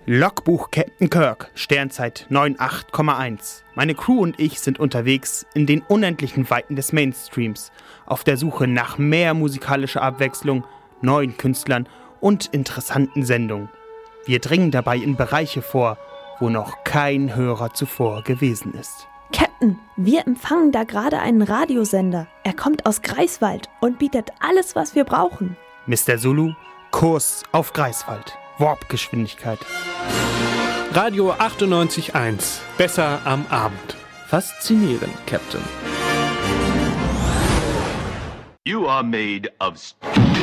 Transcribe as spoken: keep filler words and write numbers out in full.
Logbuch Captain Kirk, Sternzeit neun acht Komma eins. Meine Crew und ich sind unterwegs in den unendlichen Weiten des Mainstreams, auf der Suche nach mehr musikalischer Abwechslung, neuen Künstlern und interessanten Sendungen. Wir dringen dabei in Bereiche vor, wo noch kein Hörer zuvor gewesen ist. Captain, wir empfangen da gerade einen Radiosender. Er kommt aus Greifswald und bietet alles, was wir brauchen. Mister Zulu, Kurs auf Greifswald. Warpgeschwindigkeit. Radio achtundneunzig Komma eins. Besser am Abend. Faszinierend, Captain. You are made of